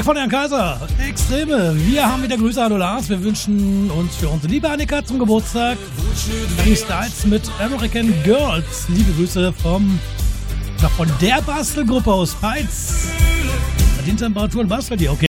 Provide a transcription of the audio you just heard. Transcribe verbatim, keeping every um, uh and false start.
von Herrn Kaiser. Extreme. Wir haben wieder Grüße. Hallo Lars. Wir wünschen uns für unsere liebe Annika zum Geburtstag Harry Styles mit American Girls. Liebe Grüße vom, von der Bastelgruppe aus Peitz. Bei den Temperaturen bastelt ihr, okay?